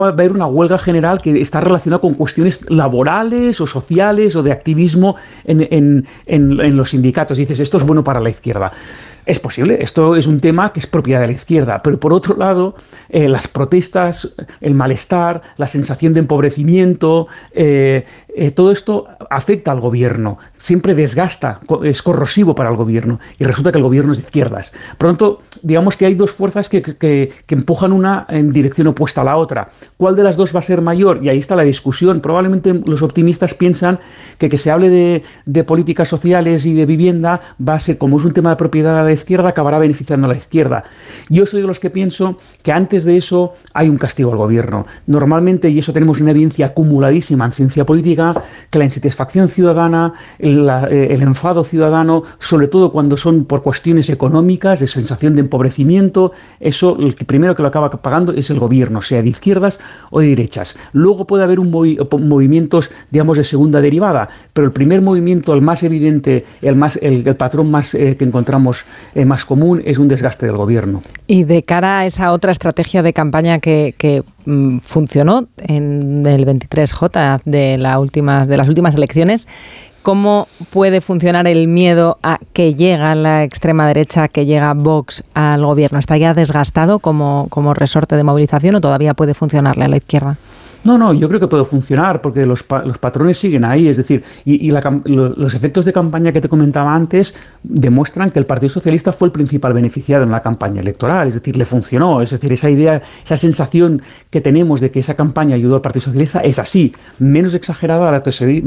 va a haber una huelga general que está relacionada con cuestiones laborales o sociales o de activismo en los sindicatos. Y dices, esto es bueno para la izquierda. Es posible, esto es un tema que es propiedad de la izquierda, pero por otro lado, las protestas, el malestar, la sensación de empobrecimiento, todo esto afecta al gobierno, siempre desgasta, es corrosivo para el gobierno, y resulta que el gobierno es de izquierdas. Por lo tanto, digamos que hay dos fuerzas que empujan una en dirección opuesta a la otra. ¿Cuál de las dos va a ser mayor? Y ahí está la discusión. Probablemente los optimistas piensan que se hable de políticas sociales y de vivienda va a ser, como es un tema de propiedad de la izquierda, acabará beneficiando a la izquierda. Yo soy de los que pienso que antes de eso hay un castigo al gobierno. Normalmente, y eso tenemos una evidencia acumuladísima en ciencia política, que la insatisfacción ciudadana, el enfado ciudadano, sobre todo cuando son por cuestiones económicas, de sensación de empobrecimiento, eso el primero que lo acaba pagando es el gobierno, sea de izquierdas o de derechas. Luego puede haber movimientos, digamos, de segunda derivada, pero el primer movimiento, el más evidente, el patrón más que encontramos más común es un desgaste del gobierno. Y de cara a esa otra estrategia de campaña que funcionó en el 23J de las últimas elecciones, ¿cómo puede funcionar el miedo a que llega la extrema derecha, que llega Vox al gobierno? ¿Está ya desgastado como resorte de movilización o todavía puede funcionarle a la izquierda? No, yo creo que puede funcionar porque los patrones siguen ahí, es decir, los efectos de campaña que te comentaba antes demuestran que el Partido Socialista fue el principal beneficiado en la campaña electoral, es decir, le funcionó, es decir, esa idea, esa sensación que tenemos de que esa campaña ayudó al Partido Socialista es así, menos exagerada de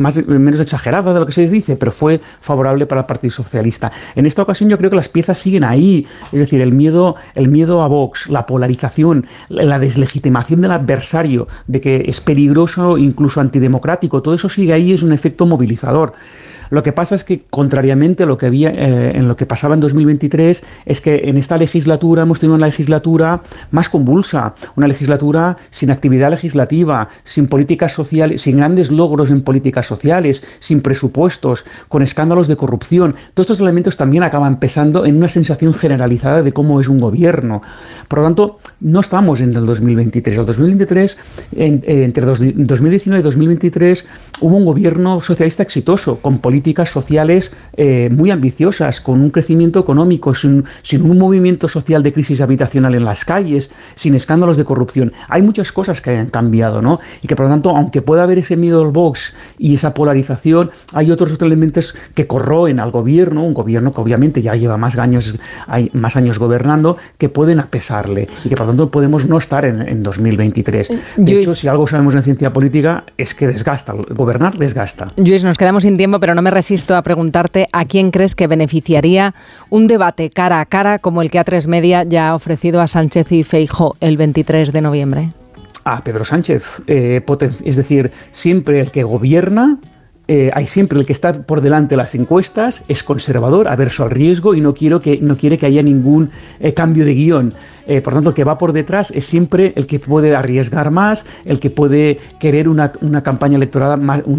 lo que se dice, pero fue favorable para el Partido Socialista. En esta ocasión yo creo que las piezas siguen ahí, es decir, el miedo a Vox, la polarización, la deslegitimación del adversario, de que es peligroso, incluso antidemocrático, todo eso sigue ahí, es un efecto movilizador. Lo que pasa es que, contrariamente a lo que había en lo que pasaba en 2023, es que en esta legislatura hemos tenido una legislatura más convulsa, una legislatura sin actividad legislativa, sin políticas sociales, sin grandes logros en políticas sociales, sin presupuestos, con escándalos de corrupción. Todos estos elementos también acaban pesando en una sensación generalizada de cómo es un gobierno. Por lo tanto, no estamos en el 2023. El 2023, entre 2019 y 2023, hubo un gobierno socialista exitoso, con políticas sociales muy ambiciosas, con un crecimiento económico, sin un movimiento social de crisis habitacional en las calles, sin escándalos de corrupción. Hay muchas cosas que han cambiado, ¿no? Y que, por lo tanto, aunque pueda haber ese miedo al Vox y esa polarización, hay otros elementos que corroen al gobierno, un gobierno que obviamente ya lleva más años gobernando, que pueden apesarle y que, por lo tanto, podemos no estar en 2023. De hecho, si algo sabemos en ciencia política es que desgasta, gobernar desgasta. Lluís, nos quedamos sin tiempo, pero no me resisto a preguntarte a quién crees que beneficiaría un debate cara a cara como el que A3 Media ya ha ofrecido a Sánchez y Feijóo el 23 de noviembre. A Pedro Sánchez, es decir, siempre el que gobierna, hay siempre el que está por delante de las encuestas, es conservador, averso al riesgo y no quiere que haya ningún cambio de guión. Por tanto, el que va por detrás es siempre el que puede arriesgar más, el que puede querer una campaña electoral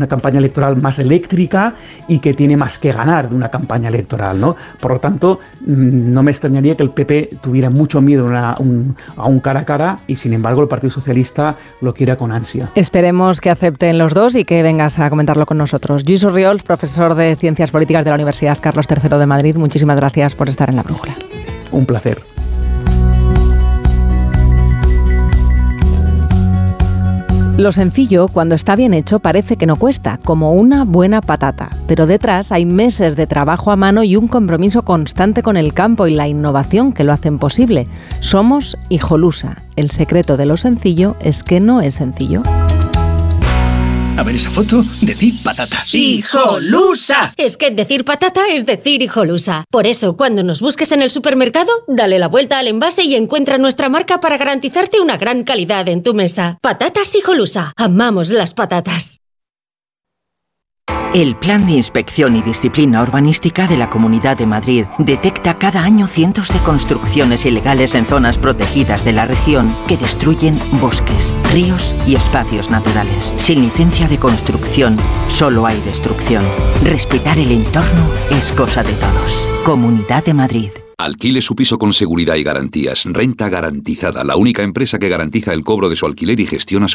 más eléctrica y que tiene más que ganar de una campaña electoral, ¿no? Por lo tanto, no me extrañaría que el PP tuviera mucho miedo a un cara a cara y, sin embargo, el Partido Socialista lo quiera con ansia. Esperemos que acepten los dos y que vengas a comentarlo con nosotros. Lluís Orriols, profesor de Ciencias Políticas de la Universidad Carlos III de Madrid, muchísimas gracias por estar en La Brújula. Un placer. Lo sencillo, cuando está bien hecho, parece que no cuesta, como una buena patata. Pero detrás hay meses de trabajo a mano y un compromiso constante con el campo y la innovación que lo hacen posible. Somos Hijolusa. El secreto de lo sencillo es que no es sencillo. A ver esa foto, decid patata. ¡Hijolusa! Es que decir patata es decir Hijolusa. Por eso, cuando nos busques en el supermercado, dale la vuelta al envase y encuentra nuestra marca para garantizarte una gran calidad en tu mesa. Patatas Hijolusa. Amamos las patatas. El Plan de Inspección y Disciplina Urbanística de la Comunidad de Madrid detecta cada año cientos de construcciones ilegales en zonas protegidas de la región que destruyen bosques, ríos y espacios naturales. Sin licencia de construcción, solo hay destrucción. Respetar el entorno es cosa de todos. Comunidad de Madrid. Alquile su piso con seguridad y garantías. Renta Garantizada, la única empresa que garantiza el cobro de su alquiler y gestiona su